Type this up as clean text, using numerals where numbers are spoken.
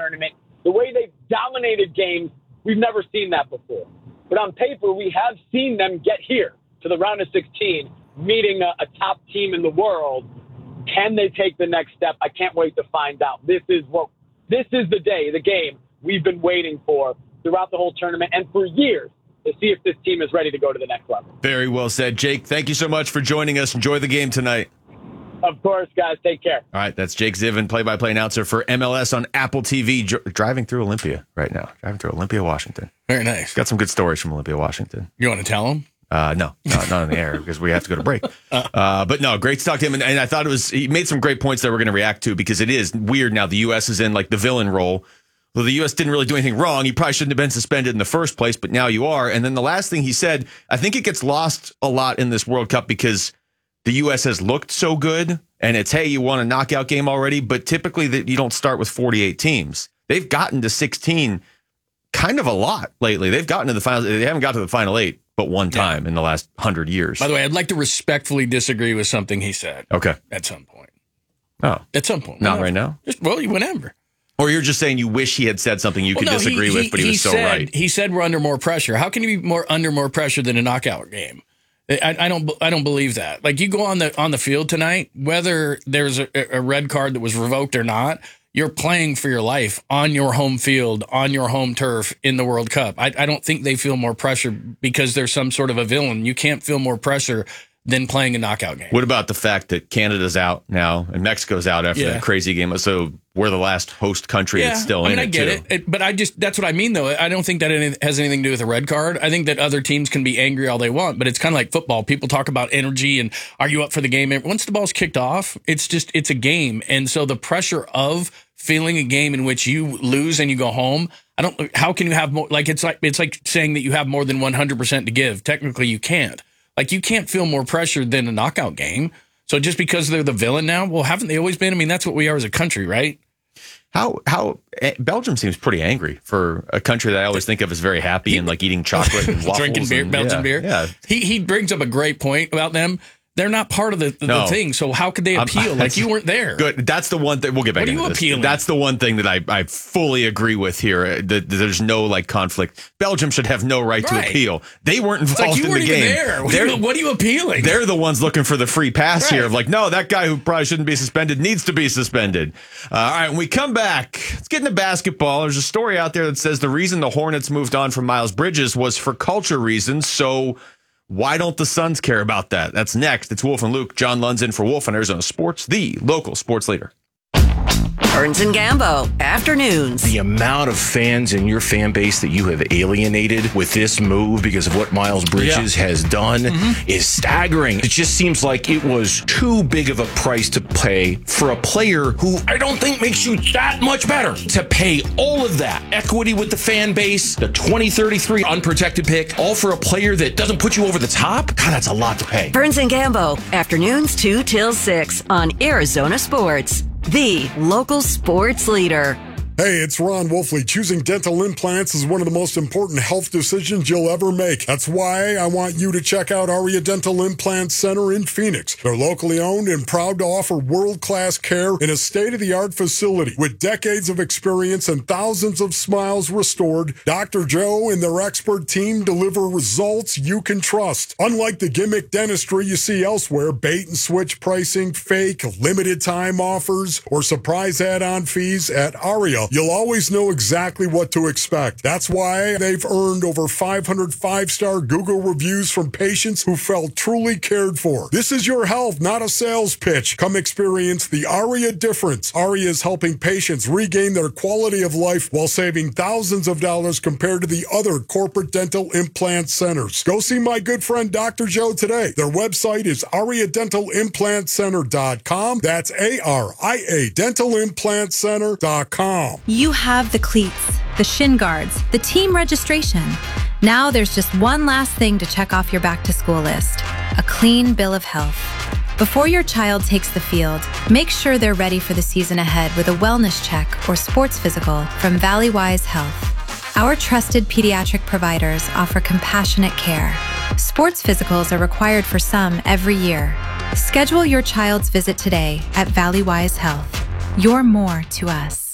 tournament, the way they've dominated games, we've never seen that before. But on paper, we have seen them get here to the round of 16, meeting a top team in the world. Can they take the next step? I can't wait to find out. This is the day, the game we've been waiting for throughout the whole tournament and for years to see if this team is ready to go to the next level. Very well said. Jake, thank you so much for joining us. Enjoy the game tonight. Of course, guys. Take care. All right, that's Jake Ziven, play-by-play announcer for MLS on Apple TV, driving through Olympia right now. Driving through Olympia, Washington. Very nice. Got some good stories from Olympia, Washington. You want to tell them? No, not on the air because we have to go to break. But no, great to talk to him. And I thought he made some great points that we're going to react to because it is weird now. The U.S. is in like the villain role. Well, the U.S. didn't really do anything wrong. You probably shouldn't have been suspended in the first place, but now you are. And then the last thing he said, I think it gets lost a lot in this World Cup because the U.S. has looked so good. And it's, hey, you won a knockout game already, but typically you don't start with 48 teams. They've gotten to 16 kind of a lot lately. They've gotten to the finals. They haven't got to the final 8 but one time in the last 100 years. By the way, I'd like to respectfully disagree with something he said. Okay. At some point. Oh. At some point. Not right now? Whenever. Or you're just saying you wish he had said something you could disagree with, but he was so right. He said we're under more pressure. How can you be under more pressure than a knockout game? I don't believe that. Like, you go on the field tonight, whether there's a red card that was revoked or not, you're playing for your life on your home field, on your home turf in the World Cup. I don't think they feel more pressure because there's some sort of a villain. You can't feel more pressure than playing a knockout game. What about the fact that Canada's out now and Mexico's out after that crazy game? So we're the last host country that's still in it. I get it. But that's what I mean, though. I don't think that it has anything to do with a red card. I think that other teams can be angry all they want, but it's kind of like football. People talk about energy and are you up for the game? Once the ball's kicked off, it's a game. And so the pressure of feeling a game in which you lose and you go home, how can you have more? Like, it's like saying that you have more than 100% to give. Technically, you can't. Like, you can't feel more pressure than a knockout game. So just because they're the villain now, well, haven't they always been? I mean, that's what we are as a country, right? How Belgium seems pretty angry for a country that I always think of as very happy and like eating chocolate and waffles. Drinking beer, Belgian beer. Yeah. He brings up a great point about them. They're not part of the thing, so how could they appeal? Like, you weren't there. Good. That's the one thing. We'll get back into this. Appealing? That's the one thing that I fully agree with here. There's no like conflict. Belgium should have no right to appeal. They weren't involved in the game. There. What are you appealing? They're the ones looking for the free pass here of like, no, that guy who probably shouldn't be suspended needs to be suspended. All right, when we come back, let's get into basketball. There's a story out there that says the reason the Hornets moved on from Miles Bridges was for culture reasons. So why don't the Suns care about that? That's next. It's Wolf and Luke. John Lund's in for Wolf on Arizona Sports, the local sports leader. Burns and Gambo, afternoons. The amount of fans in your fan base that you have alienated with this move because of what Miles Bridges has done is staggering. It just seems like it was too big of a price to pay for a player who I don't think makes you that much better. To pay all of that equity with the fan base, the 2033 unprotected pick, all for a player that doesn't put you over the top? God, that's a lot to pay. Burns and Gambo, afternoons 2 till 6 on Arizona Sports, the local sports leader. Hey, it's Ron Wolfley. Choosing dental implants is one of the most important health decisions you'll ever make. That's why I want you to check out Aria Dental Implant Center in Phoenix. They're locally owned and proud to offer world-class care in a state-of-the-art facility. With decades of experience and thousands of smiles restored, Dr. Joe and their expert team deliver results you can trust. Unlike the gimmick dentistry you see elsewhere, bait-and-switch pricing, fake, limited-time offers, or surprise add-on fees, at Aria, you'll always know exactly what to expect. That's why they've earned over 500 five-star Google reviews from patients who felt truly cared for. This is your health, not a sales pitch. Come experience the Aria difference. Aria is helping patients regain their quality of life while saving thousands of dollars compared to the other corporate dental implant centers. Go see my good friend Dr. Joe today. Their website is ariadentalimplantcenter.com. That's ARIA dentalimplantcenter.com. You have the cleats, the shin guards, the team registration. Now there's just one last thing to check off your back-to-school list: a clean bill of health. Before your child takes the field, make sure they're ready for the season ahead with a wellness check or sports physical from Valleywise Health. Our trusted pediatric providers offer compassionate care. Sports physicals are required for some every year. Schedule your child's visit today at Valleywise Health. You're more to us.